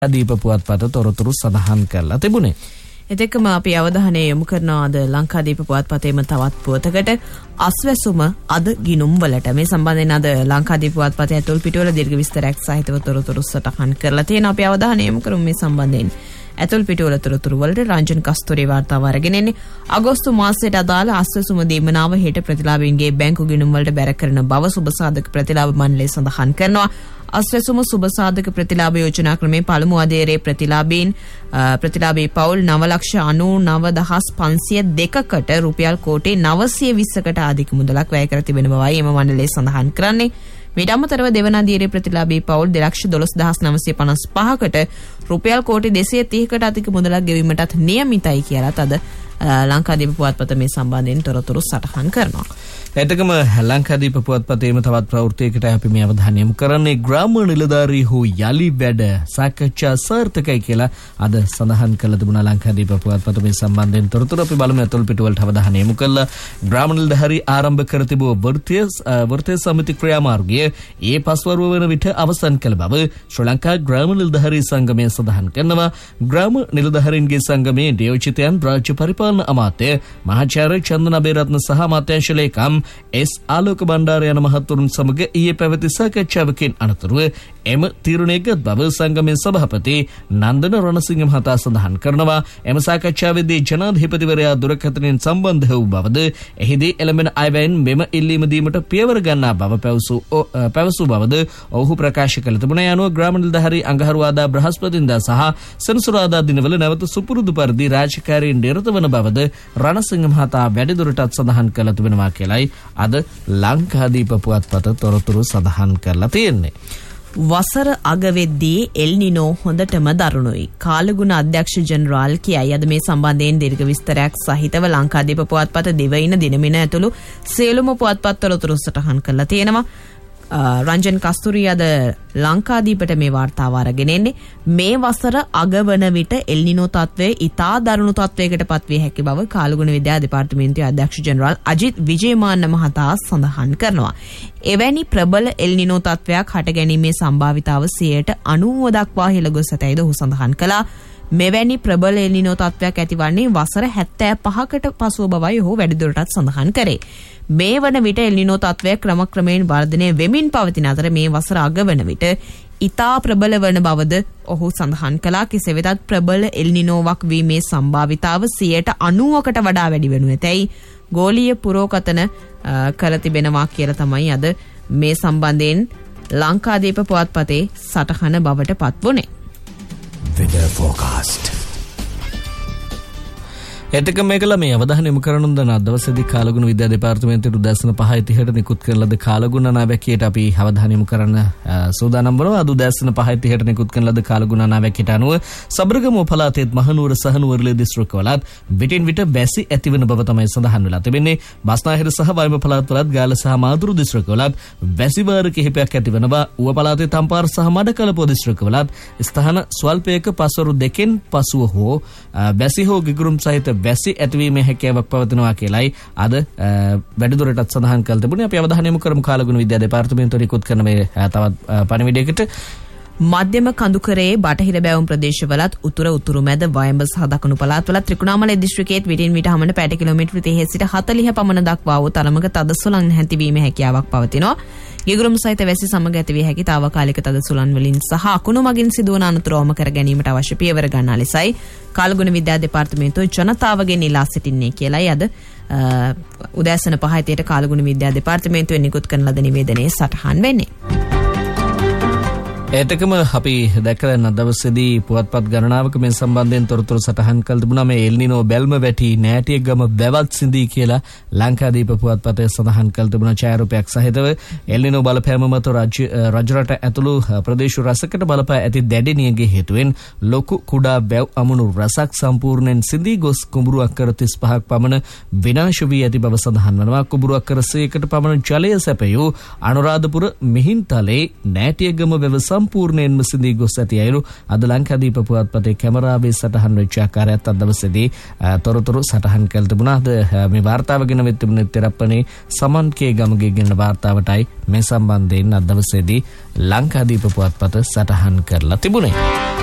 දීප පුවත්පත තොරතුරු සඳහන් කරලා තිබුණේ. එතෙක්ම අපි අවධානය යොමු කරනවා අද ලංකාදීප පුවත්පතේම තවත් පුවතකට අස්වැසුම අද ගිනුම් වලට. මේ සම්බන්ධයෙන් අද ලංකාදීප පුවත්පතේ ඇතුල් පිටුවල දීර්ඝ විස්තරයක් සහිතව තොරතුරු සටහන් කරලා තියෙනවා. අපි අවධානය යොමු කරමු මේ සම්බන්ධයෙන්. ඇතුල් පිටුවල තොරතුරු වලට රංජන් කස්තුරි වාර්තාව අරගෙන එන්නේ. අගෝස්තු මාසයට අදාළ අස්වැසුම දීමනාව හෙට ප්‍රතිලාභීන්ගේ බැංකු ගිණුම් වලට බැර කරන බව සුබසාධක ප්‍රතිලාභ මණ්ඩලය සඳහන් කරනවා. අස්වැසුම සුබසාධක ප්‍රතිලාභ යෝජනා ක්‍රමේ පළමු අධීරයේ ප්‍රතිලාභී පවුල් 9,99,502කට රුපියල් කෝටි 920කට අධික මුදලක් වැය කර තිබෙන බවයි එම මණ්ඩලය සඳහන් කරන්නේ. මීට අමතරව දෙවන අධීරයේ ප්‍රතිලාභී පවුල් 2,12,955කට රුපියල් කෝටි 230කට අධික මුදලක් ගෙවීමටත් නියමිතයි කියලාත් අද ලංකාදීප පුවත්පත මේ සම්බන්ධයෙන් තොරතුරු සටහන් කරනවා. එතකම ලංකාදීප පුවත්පතේම තවත් ප්‍රවෘත්තියකට අපි මේ අවධානය යොමු කරන්නේ ග්‍රාම නිලධාරීහු යලි වැඩ සාකච්ඡා සාර්ථකයි කියලා අද සඳහන් කළ තිබුණා ලංකාදීප පුවත්පත මේ සම්බන්ධයෙන් තොරතුරු අපි බලමු ඇතුල් පිටුවලට අවධානය යොමු කළා. ග්‍රාම නිලධාරී ආරම්භ කර තිබූ වෘත්තීය සමිති ක්‍රියාමාර්ගය ඒ පස්වරුව වන විට අවසන් කළ බව ශ්‍රී ලංකා ග්‍රාම නිලධාරී සංගමය සඳහන් කරනවා. ග්‍රාම නිලධාරීන්ගේ සංගමයේ නියෝජිතයන් රාජ්‍ය පරිපාලන අමාත්‍ය මහාචාර්ය චන්දන අබේරත්න සහ අමාත්‍යාංශ ලේකම් එස් ආලෝක බණ්ඩාර යන මහතුරුන් සමග ඊයේ පැවති සාකච්ඡාවකින් අනතුරුව එම තීරණයගත් බව සංගමේ සභාපති නන්දන රණසිංහ මහතා සඳහන් කරනවා. එම සාකච්ඡාවේදී ජනාධිපතිවරයා දුරකථනයෙන් සම්බන්ධ වූ බවද එහිදී එළඹෙන අයවැයෙන් මෙම ඉල්ලීම දීමට පියවර ගන්නා බව පැවසූ බවද ඔහු ප්‍රකාශ කළ තිබුණා. යනුව ග්‍රාම නිලධාරී අඟහරුවාදා බ්‍රහස්පතින්දා සහ සෙනසුරාදා දිනවල නැවත සුපුරුදු පරිදි රාජකාරියෙන් නිරත වන බවද රණසිංහ මහතා වැඩිදුරටත් සඳහන් කළ තිබෙනවා කියලයි අද ලංකාදීප පුවත්පත තොරතුරු සඳහන් කරලා තියෙන්නේ. වසර අග වෙද්දී එල් නිනෝ හොඳටම දරුණුයි. කාලගුණ අධ්‍යක්ෂ ජෙනරාල් කියයි අද මේ සම්බන්ධයෙන් දීර්ඝ විස්තරයක් සහිතව ලංකාදීප පුවත්පත දිවයින දිනමින ඇතුළු සියලුම පුවත්පත් තොරතුරු සටහන් කරලා තියෙනවා. රංජන් කස්තුරි අද ලංකාදීපට මේ වාර්තාව අරගෙන එන්නේ. මේ වසර අගවන විට එල් නිනෝ තත්ත්වය ඉතා දරුණු තත්ත්වයකට පත්විය හැකි බව කාලගුණ විද්‍යා දෙපාර්තමේන්තුවේ අධ්‍යක්ෂ ජෙනරාල් අජිත් විජේමාන්න මහතා සඳහන් කරනවා. එවැනි ප්‍රබල එල් නිනෝ තත්ත්වයක් හට ගැනීමේ සම්භාවිතාව 90% දක්වා හෙළ ගොස් ඇතැයිද ඔහු සඳහන් කළා. මෙවැනි ප්‍රබල එල් නිනෝ තත්ත්වයක් ඇතිවන්නේ වසර 75කට පසුව බවයි ඔහු වැඩිදුරටත් සඳහන් කරේ. මේ වන විට එල් නිනෝ තත්ත්වය ක්‍රමක්‍රමයෙන් වර්ධනය වෙමින් පවතින අතර මේ වසර අග වන විට ඉතා ප්‍රබල වන බවද ඔහු සඳහන් කළා. කෙසේ වෙතත් ප්‍රබල එල් නිනෝවක් වීමේ සම්භාවිතාව 90%කට වඩා වැඩි වෙනු ඇතැයි ගෝලීය පුරෝකතන කර තිබෙනවා කියලා තමයි අද මේ සම්බන්ධයෙන් ලංකාදීප පුවත්පතේ සටහන බවට පත්වුණේ. Weather forecast. එතකම මේකලා මේ අවධානය යොමු කරනු දන දවසේදී කාලගුණ විද්‍යා දෙපාර්තමේන්තුවේ උදෑසන 5:30ට නිකුත් කරන ලද කාලගුණ නාවැකියට අපි අවධානය යොමු කරන්න සූදානම් වනවා. අද උදෑසන 5:30ට නිකුත් කරන ලද කාලගුණ නාවැකියට අනුව සබරගමුව පළාතේ මහනුවර සහ නුවරඑළිය දිස්ත්‍රික්කවලත් විටින් විට බැසි ඇතිවන බව තමයි සඳහන් වෙලා තිබෙන්නේ. බස්නාහිර සහ වයඹ පළාත්වලත් ගාල්ල සහ මාදුරු දිස්ත්‍රික්කවලත් බැසි වාර කිහිපයක් ඇතිවනවා. ඌව පළාතේ තම්පාර සහ මඩකලපුව දිස්ත්‍රික්කවලත් ස්ථාන ස්වල්පයක පස්වරු දෙකෙන් පසුව හෝ බැසි හෝ ගිගුරුම් සහිත බැසි ඇතිවීමේ හැකියාවක් පවතිනවා කියලයි අද වැඩිදුරටත් සඳහන් කළ තිබුණේ. අපි අවධානය යොමු කරමු කාලගුණ විද්‍යා දෙපාර්තමේන්තුවේ නිකුත් කරන මේ තවත් පණිවිඩයකට. මධ්‍යම කඳුකරයේ බටහිර බැවුම් ප්‍රදේශවලත් උතුරු මැද වයඹ සහ දකුණු පළාත්වලත් ත්‍රිකුණාමලය දිස්ත්‍රික්කයේ විටින් විට හමන පැයට කිලෝමීටර් 30 සිට 40 පමණ දක්වා වූ තරමක තද සුළං හැතිවීමේ හැකියාවක් පවතිනවා. ගිගුරුම් සහිත වැසි සමග ඇතිවිය හැකි තාවකාලික තද සුළං වලින් සහ අකුණු මගින් සිදුවන අනතුරු අවම කර ගැනීමට අවශ්‍ය පියවර ගන්නා ලෙසයි කාලගුණ විද්‍යා දෙපාර්තමේන්තුව ජනතාවගෙන් ඉල්ලා සිටින්නේ කියලායි අද උදෑසන 5:30ට කාලගුණ විද්‍යා දෙපාර්තමේන්තුවෙන් නිකුත් කරන ලද නිවේදනයේ සටහන් වෙන්නේ. එතකම අපි දැකලා දවසේදී පුවත්පත් ගණනාවක මේ සම්බන්ධයෙන් තොරතුරු සටහන් කළ තිබුණා. මේ එල් නිනෝ බැල්ම වැටි නෑටියගම වැවත් සිඳී කියලා ලංකාදීප පුවත්පතේ සඳහන් කළ තිබුණා. ඡායාරූපයක් සහිතව එල් නිනෝ බලපෑම මත රජරට ඇතුළු ප්‍රදේශ රසකට බලපා ඇති දැඩි නියඟේ හේතුවෙන් ලොකු කුඩා බැව් අමුණු රසක් සම්පූර්ණයෙන් සිඳී ගොස් කුඹුරු අක්කර 35ක් පමණ විනාශ වී ඇති බව සඳහන් වෙනවා. කුඹුරු අක්කර 100කට පමණ ජලය සැපයූ අනුරාධපුර මිහින්තලේ නෑටියගම වැව සම්පූර්ණයෙන්ම සිඳී ගොස් ඇති අයුරු අද ලංකාදීප පුවත්පතේ කැමරාවේ සටහන් වෙච්ච ආකාරයත් අද දවසේදී තොරතුරු සටහන් කළ තිබුණා. අද මේ වාර්තාව ගැන වෙත් තිබුණේ තෙරප්පනේ සමන්කේ ගමගේ ගෙන වාර්තාවටයි මේ සම්බන්ධයෙන් අද දවසේදී ලංකාදීප පුවත්පත සටහන් කරලා තිබුණේ.